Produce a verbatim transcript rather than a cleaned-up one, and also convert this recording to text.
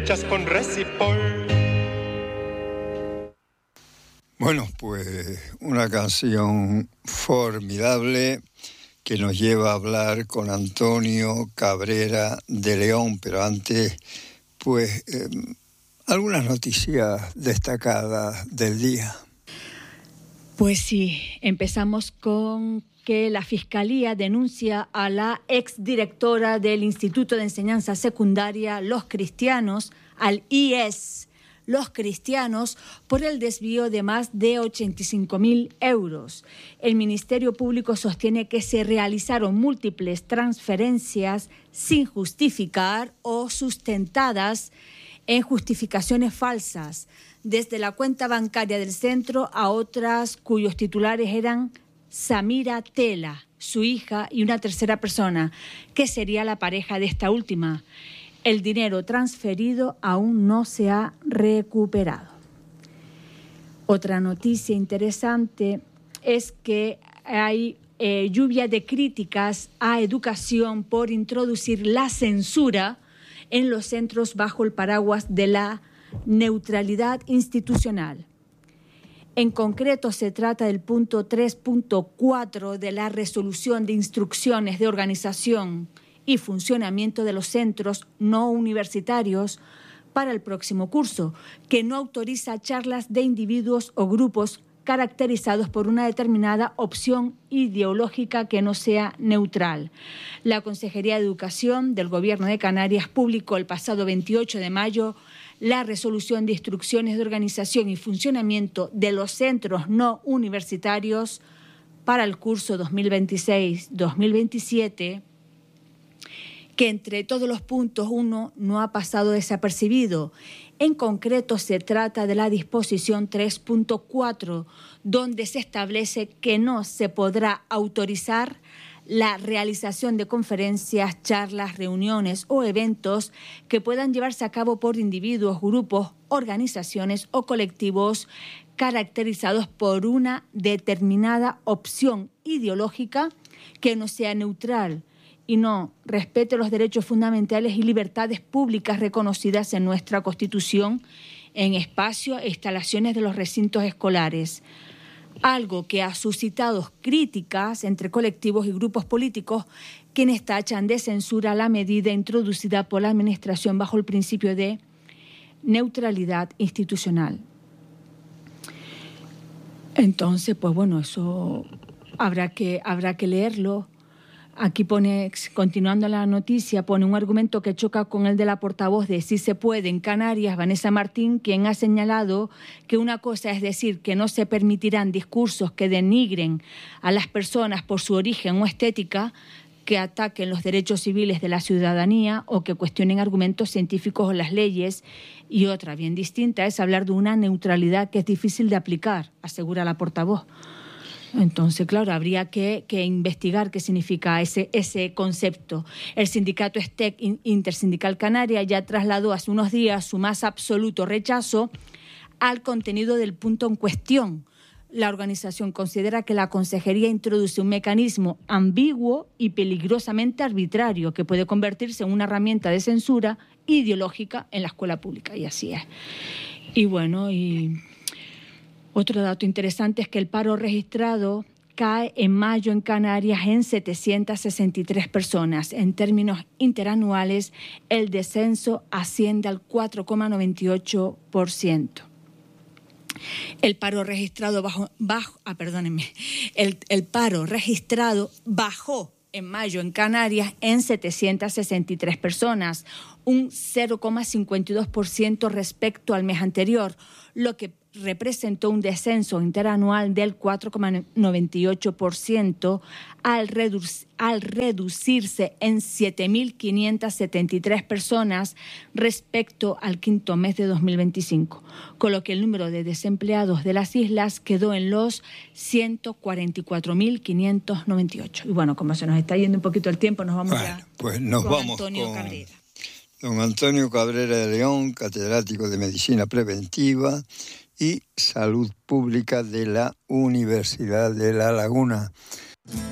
hechas con Resipol. Bueno, pues una canción formidable que nos lleva a hablar con Antonio Cabrera de León, pero antes, pues, eh, algunas noticias destacadas del día. Pues sí, empezamos con que la Fiscalía denuncia a la exdirectora del Instituto de Enseñanza Secundaria Los Cristianos, al I E S, Los Cristianos, por el desvío de más de ochenta y cinco mil euros. El Ministerio Público sostiene que se realizaron múltiples transferencias sin justificar o sustentadas en justificaciones falsas, desde la cuenta bancaria del centro a otras cuyos titulares eran Samira Tela, su hija y una tercera persona, que sería la pareja de esta última. El dinero transferido aún no se ha recuperado. Otra noticia interesante es que hay eh, lluvia de críticas a educación por introducir la censura en los centros bajo el paraguas de la neutralidad institucional. En concreto, se trata del punto tres punto cuatro de la Resolución de Instrucciones de Organización y Funcionamiento de los Centros No Universitarios para el próximo curso, que no autoriza charlas de individuos o grupos caracterizados por una determinada opción ideológica que no sea neutral. La Consejería de Educación del Gobierno de Canarias publicó el pasado veintiocho de mayo la Resolución de Instrucciones de Organización y Funcionamiento de los Centros No Universitarios para el curso dos mil veintiséis dos mil veintisiete, que entre todos los puntos uno no ha pasado desapercibido. En concreto, se trata de la disposición tres punto cuatro, donde se establece que no se podrá autorizar la realización de conferencias, charlas, reuniones o eventos que puedan llevarse a cabo por individuos, grupos, organizaciones o colectivos caracterizados por una determinada opción ideológica que no sea neutral y no respete los derechos fundamentales y libertades públicas reconocidas en nuestra Constitución en espacios e instalaciones de los recintos escolares. Algo que ha suscitado críticas entre colectivos y grupos políticos, quienes tachan de censura la medida introducida por la Administración bajo el principio de neutralidad institucional. Entonces, pues bueno, eso habrá que, habrá que leerlo. Aquí pone, continuando la noticia, pone un argumento que choca con el de la portavoz de Sí se puede en Canarias, Vanessa Martín, quien ha señalado que una cosa es decir que no se permitirán discursos que denigren a las personas por su origen o estética, que ataquen los derechos civiles de la ciudadanía o que cuestionen argumentos científicos o las leyes, y otra bien distinta es hablar de una neutralidad que es difícil de aplicar, asegura la portavoz. Entonces, claro, habría que, que investigar qué significa ese, ese concepto. El sindicato S T E C Intersindical Canaria ya trasladó hace unos días su más absoluto rechazo al contenido del punto en cuestión. La organización considera que la Consejería introduce un mecanismo ambiguo y peligrosamente arbitrario que puede convertirse en una herramienta de censura ideológica en la escuela pública, y así es. Y bueno, y otro dato interesante es que el paro registrado cae en mayo en Canarias en setecientas sesenta y tres personas. En términos interanuales, el descenso asciende al cuatro coma noventa y ocho por ciento. El paro registrado bajo, bajo ah, perdónenme, el, el paro registrado bajó en mayo en Canarias en setecientas sesenta y tres personas, un cero coma cincuenta y dos por ciento respecto al mes anterior, lo que representó un descenso interanual del cuatro coma noventa y ocho por ciento al, reduc- al reducirse en siete mil quinientas setenta y tres personas respecto al quinto mes de dos mil veinticinco, con lo que el número de desempleados de las islas quedó en los ciento cuarenta y cuatro mil quinientos noventa y ocho. Y bueno, como se nos está yendo un poquito el tiempo, nos vamos bueno, ya pues nos con vamos Antonio con Cabrera. Don Antonio Cabrera de León, catedrático de Medicina Preventiva y Salud Pública de la Universidad de La Laguna.